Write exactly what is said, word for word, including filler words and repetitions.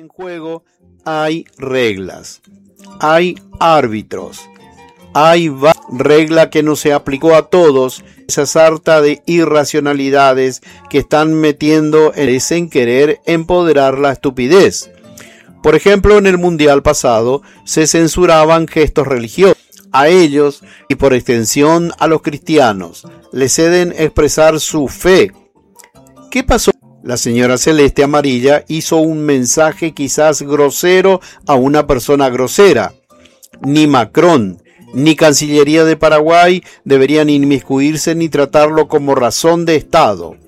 en juego hay reglas, hay árbitros, hay regla que no se aplicó a todos, esa sarta de irracionalidades que están metiendo en querer empoderar la estupidez. Por ejemplo, en el mundial pasado se censuraban gestos religiosos. A ellos y por extensión a los cristianos les ceden expresar su fe. ¿Qué pasó? La señora Celeste Amarilla hizo un mensaje quizás grosero a una persona grosera. Ni Macron ni Cancillería de Paraguay deberían inmiscuirse ni tratarlo como razón de Estado.